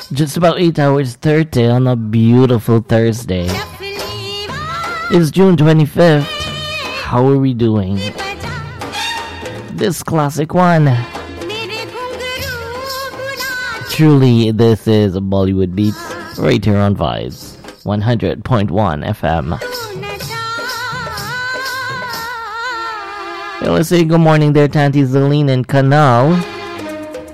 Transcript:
Just about 8 hours 30 on a beautiful Thursday. It's June 25th. How are we doing? This classic one. Truly, this is Bollywood Beats right here on Vibes 100.1 FM. Let's say good morning there to Auntie Zelene and Canal.